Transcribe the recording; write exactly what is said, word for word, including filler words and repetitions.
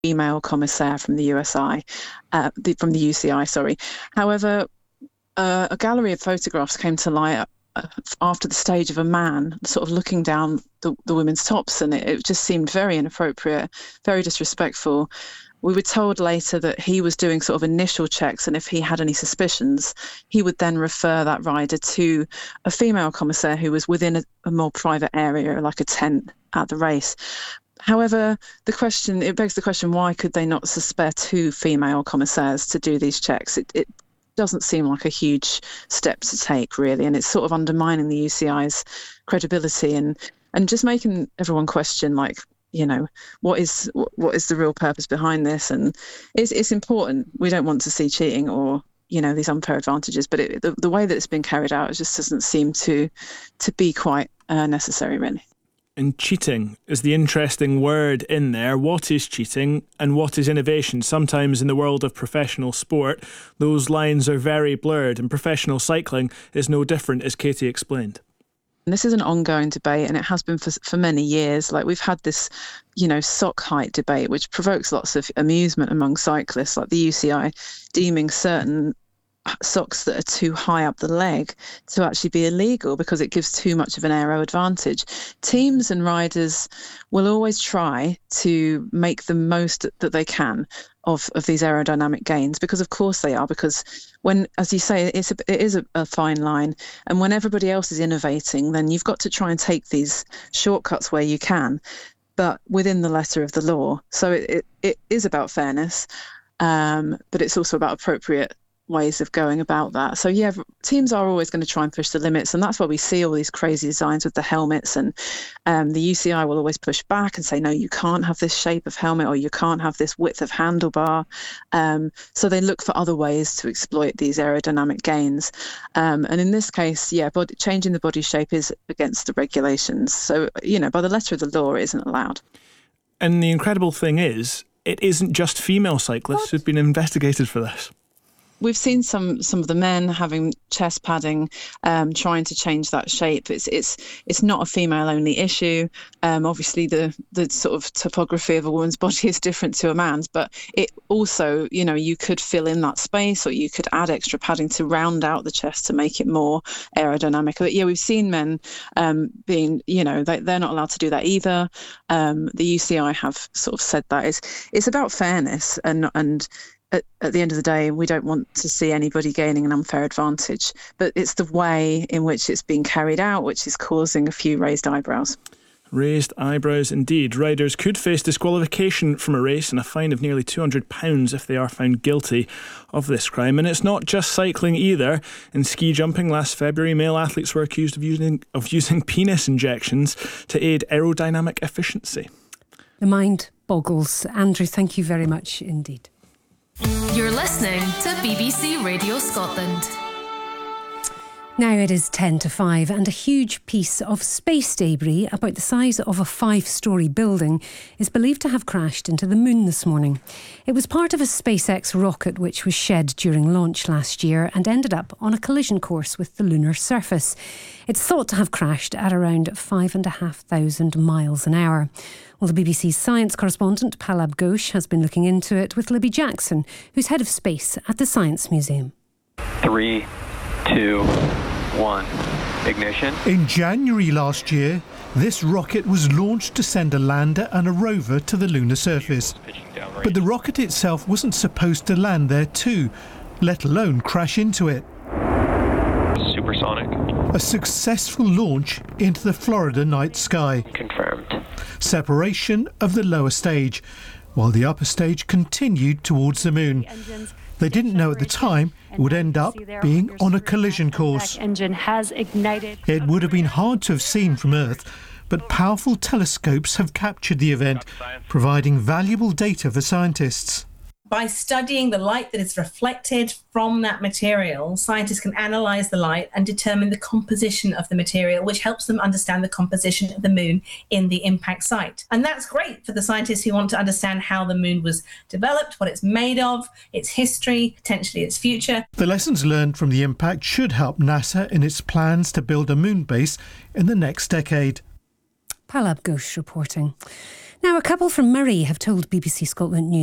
female commissaire from the U S I, uh, the, from the U C I, sorry. However, uh, a gallery of photographs came to light uh, after the stage of a man sort of looking down the, the women's tops, and it, it just seemed very inappropriate, very disrespectful. We were told later that he was doing sort of initial checks, and if he had any suspicions, he would then refer that rider to a female commissaire who was within a, a more private area, like a tent at the race. However, the question, it begs the question, why could they not spare two female commissaires to do these checks? It, it doesn't seem like a huge step to take, really, and it's sort of undermining the U C I's credibility and, and just making everyone question, like, you know, what is what is the real purpose behind this? And it's it's important. We don't want to see cheating or, you know, these unfair advantages, but it, the, the way that it's been carried out, it just doesn't seem to to be quite uh, necessary, really. And cheating is the interesting word in there. What is cheating and what is innovation? Sometimes in the world of professional sport, those lines are very blurred, and professional cycling is no different, as Katie explained. And this is an ongoing debate, and it has been for for many years. Like, we've had this, you know, sock height debate, which provokes lots of amusement among cyclists, like the U C I deeming certain socks that are too high up the leg to actually be illegal because it gives too much of an aero advantage. Teams and riders will always try to make the most that they can of, of these aerodynamic gains, because of course they are, because when, as you say, it's a, it is a, a fine line, and when everybody else is innovating, then you've got to try and take these shortcuts where you can, but within the letter of the law. So it, it, it is about fairness, um, but it's also about appropriate ways of going about that. So yeah, teams are always going to try and push the limits, and that's why we see all these crazy designs with the helmets, and um, the U C I will always push back and say, no, you can't have this shape of helmet, or you can't have this width of handlebar. Um, so they look for other ways to exploit these aerodynamic gains. Um, and in this case, yeah, body, changing the body shape is against the regulations. So, you know, by the letter of the law, it isn't allowed. And the incredible thing is, it isn't just female cyclists what? who've been investigated for this. We've seen some some of the men having chest padding, um, trying to change that shape. It's it's it's not a female only issue. Um, obviously, the the sort of topography of a woman's body is different to a man's, but it also, you know, you could fill in that space, or you could add extra padding to round out the chest to make it more aerodynamic. But yeah, we've seen men um, being, you know, they, they're not allowed to do that either. Um, the U C I have sort of said that it's it's about fairness, and and. At, at the end of the day, we don't want to see anybody gaining an unfair advantage, but it's the way in which it's being carried out which is causing a few raised eyebrows. Raised eyebrows indeed. Riders could face disqualification from a race and a fine of nearly two hundred pounds if they are found guilty of this crime. And it's not just cycling either. In ski jumping last February, male athletes were accused of using, of using penis injections to aid aerodynamic efficiency. The mind boggles. Andrew, thank you very much indeed. You're listening to B B C Radio Scotland. Now it is ten to five, and a huge piece of space debris about the size of a five-storey building is believed to have crashed into the moon this morning. It was part of a SpaceX rocket which was shed during launch last year and ended up on a collision course with the lunar surface. It's thought to have crashed at around five and a half thousand miles an hour. Well, the B B C's science correspondent Pallab Ghosh has been looking into it with Libby Jackson, who's head of space at the Science Museum. Three, two, one, ignition. In January last year, this rocket was launched to send a lander and a rover to the lunar surface. But the rocket itself wasn't supposed to land there too, let alone crash into it. Supersonic. A successful launch into the Florida night sky. Confirmed. Separation of the lower stage, while the upper stage continued towards the moon. They didn't know at the time it would end up being on a collision course. Engine has ignited. It would have been hard to have seen from Earth, but powerful telescopes have captured the event, providing valuable data for scientists. By studying the light that is reflected from that material, scientists can analyse the light and determine the composition of the material, which helps them understand the composition of the moon in the impact site. And that's great for the scientists who want to understand how the moon was developed, what it's made of, its history, potentially its future. The lessons learned from the impact should help NASA in its plans to build a moon base in the next decade. Pallab Ghosh reporting. Now, a couple from Murray have told B B C Scotland News